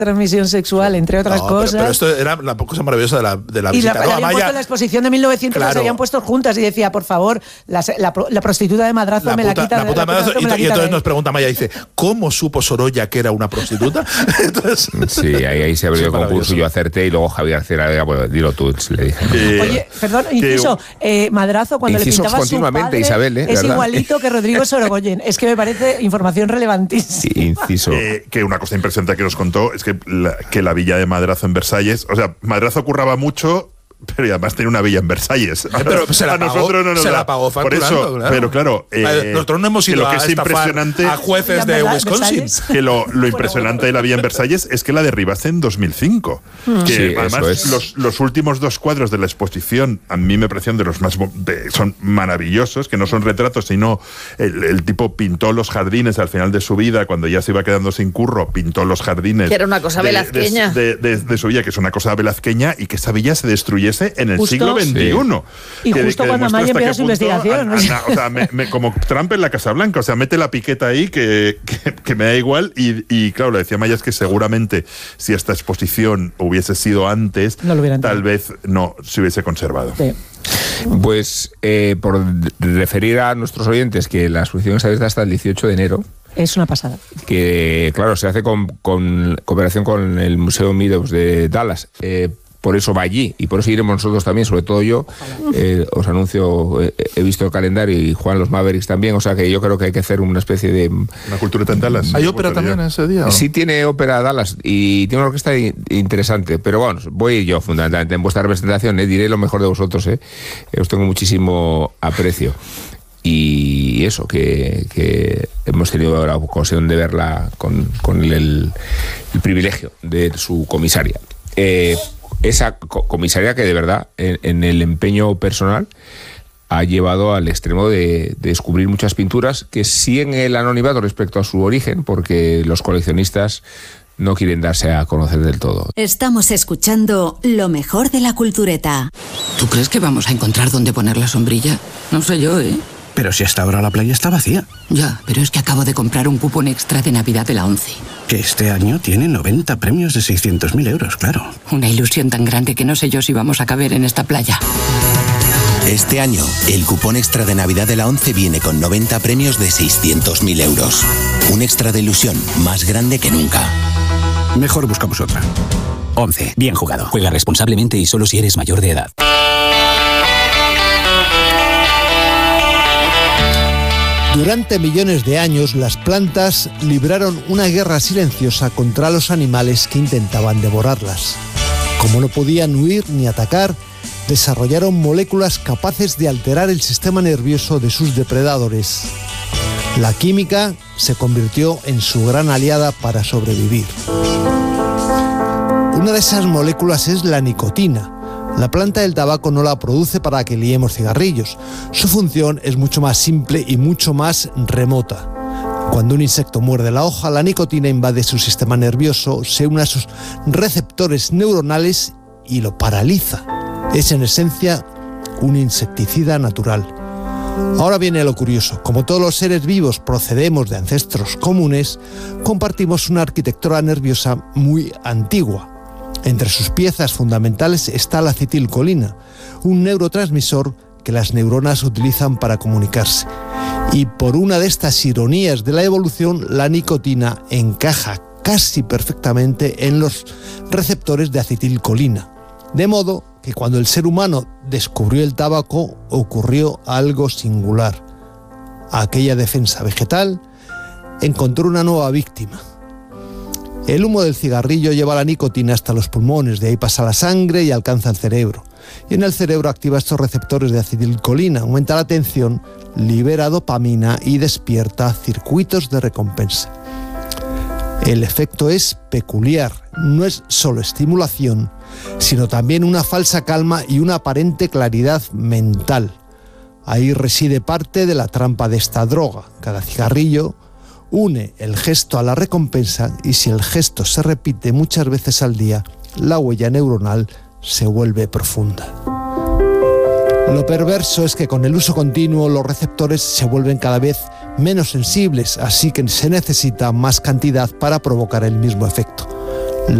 transmisión sexual, entre otras cosas. Pero esto era la cosa maravillosa de la visita. Y la habían puesto en la exposición de 1900, las habían puesto juntas y decía, por favor, la prostituta de Madrazo me la quita. Y entonces nos pregunta Maya, dice, ¿cómo supo Sorolla que era una prostituta? Entonces, sí, ahí se abrió el concurso, yo acerté y luego Javier Cera, bueno, dilo tú, le dije. Oye, perdón, inciso, Madrazo cuando le pintaba continuamente, su padre, Isabel, es ¿verdad? igualito que Rodrigo Sorogoyen. Es que me parece información relevantísima. Inciso. Que una cosa impresionante que nos contó es que la villa de Madrazo en Versalles, o sea, Madrazo curraba mucho, pero además tenía una villa en Versalles. Pero se la pagó, nosotros no nos se la pagó facturando, por eso, claro. Pero claro, nosotros no hemos ido a estafar a jueces de Wisconsin. Que lo impresionante de la villa en Versalles es que la derribaste en 2005. Que sí, además los últimos dos cuadros de la exposición a mí me parecían de los más son maravillosos, que no son retratos, sino el tipo pintó los jardines al final de su vida, cuando ya se iba quedando sin curro, pintó los jardines. Que era una cosa velazqueña. De su villa, que es una cosa velazqueña, y que esa villa se destruyese en el siglo XXI. Sí. Y justo cuando Amaya empieza su investigación. O sea, como Trump en la Casa Blanca, o sea, mete la piqueta ahí que me da igual. Y claro, le decía Amaya, es que seguramente si esta exposición hubiese sido antes, tal vez no se hubiese conservado. Sí. Pues por referir a nuestros oyentes que la exposición está abierta hasta el 18 de enero. Es una pasada. Que claro, se hace con cooperación con el Museo Meadows de Dallas. Por eso va allí y por eso iremos nosotros también, sobre todo yo. Os anuncio, he visto el calendario y Juan los Mavericks también, o sea que yo creo que hay que hacer una especie de... ¿Una cultureta en Dallas? ¿Hay ópera también ese día? ¿O? Sí, tiene ópera Dallas y tiene una orquesta interesante, pero bueno, voy yo fundamentalmente en vuestra representación, diré lo mejor de vosotros, os tengo muchísimo aprecio. Y eso, que hemos tenido la ocasión de verla con el privilegio de su comisaria. Esa comisaria que de verdad, en el empeño personal, ha llevado al extremo de descubrir muchas pinturas que siguen el anonimato respecto a su origen, porque los coleccionistas no quieren darse a conocer del todo. Estamos escuchando lo mejor de la cultureta. ¿Tú crees que vamos a encontrar dónde poner la sombrilla? No sé yo, ¿eh? Pero si hasta ahora la playa está vacía. Ya, pero es que acabo de comprar un cupón extra de Navidad de la ONCE. Que este año tiene 90 premios de 600.000 euros, claro. Una ilusión tan grande que no sé yo si vamos a caber en esta playa. Este año, el cupón extra de Navidad de la ONCE viene con 90 premios de 600.000 euros. Un extra de ilusión más grande que nunca. Mejor buscamos otra. ONCE, bien jugado. Juega responsablemente y solo si eres mayor de edad. Durante millones de años, las plantas libraron una guerra silenciosa contra los animales que intentaban devorarlas. Como no podían huir ni atacar, desarrollaron moléculas capaces de alterar el sistema nervioso de sus depredadores. La química se convirtió en su gran aliada para sobrevivir. Una de esas moléculas es la nicotina. La planta del tabaco no la produce para que liemos cigarrillos. Su función es mucho más simple y mucho más remota. Cuando un insecto muerde la hoja, la nicotina invade su sistema nervioso, se une a sus receptores neuronales y lo paraliza. Es en esencia un insecticida natural. Ahora viene lo curioso. Como todos los seres vivos procedemos de ancestros comunes, compartimos una arquitectura nerviosa muy antigua. Entre sus piezas fundamentales está la acetilcolina, un neurotransmisor que las neuronas utilizan para comunicarse. Y por una de estas ironías de la evolución, la nicotina encaja casi perfectamente en los receptores de acetilcolina. De modo que cuando el ser humano descubrió el tabaco, ocurrió algo singular. Aquella defensa vegetal encontró una nueva víctima. El humo del cigarrillo lleva la nicotina hasta los pulmones, de ahí pasa a la sangre y alcanza el cerebro. Y en el cerebro activa estos receptores de acetilcolina, aumenta la tensión, libera dopamina y despierta circuitos de recompensa. El efecto es peculiar, no es solo estimulación, sino también una falsa calma y una aparente claridad mental. Ahí reside parte de la trampa de esta droga. Cada cigarrillo une el gesto a la recompensa y si el gesto se repite muchas veces al día, la huella neuronal se vuelve profunda. Lo perverso es que con el uso continuo los receptores se vuelven cada vez menos sensibles, así que se necesita más cantidad para provocar el mismo efecto.